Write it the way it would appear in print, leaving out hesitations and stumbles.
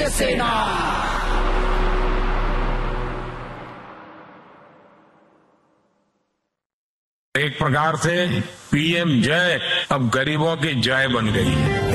भारतीय सेना। एक प्रकार से पीएम जय अब गरीबों की जय बन गई है।